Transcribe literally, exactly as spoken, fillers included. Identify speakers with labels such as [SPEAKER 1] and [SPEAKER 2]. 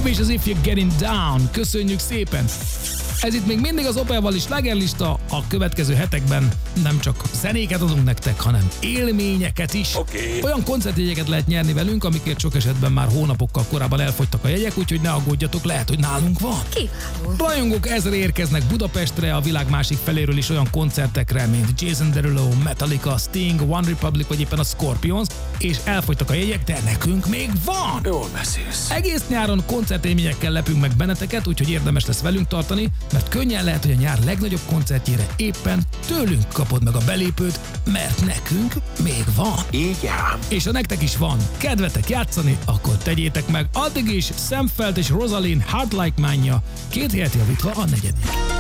[SPEAKER 1] Live és az If You're Getting Down. Köszönjük szépen! Ez itt még mindig az Opelval is slágerlista, a következő hetekben nem csak zenéket adunk nektek, hanem élményeket is.
[SPEAKER 2] Okay.
[SPEAKER 1] Olyan koncertjegyeket lehet nyerni velünk, amikért sok esetben már hónapokkal korábban elfogytak a jegyek, úgyhogy ne aggódjatok, lehet, hogy nálunk van.
[SPEAKER 3] Kiváló.
[SPEAKER 1] Rajongók ezre érkeznek Budapestre, a világ másik feléről is olyan koncertekre, mint Jason Derulo, Metallica, Sting, One Republic vagy éppen a Scorpions, és elfogytak a jegyek, de nekünk még van!
[SPEAKER 2] Jól beszélsz.
[SPEAKER 1] Egész nyáron koncertélményekkel lepünk meg benneteket, úgyhogy érdemes lesz velünk tartani, mert könnyen lehet, hogy a nyár legnagyobb koncertjére éppen tőlünk kapod meg a belépőt, mert nekünk még van.
[SPEAKER 2] Így ám.
[SPEAKER 1] És ha nektek is van kedvetek játszani, akkor tegyétek meg. Addig is Sam Feldt és Rosalind Heart Like Mine-ja, két helyet javítva a negyedik.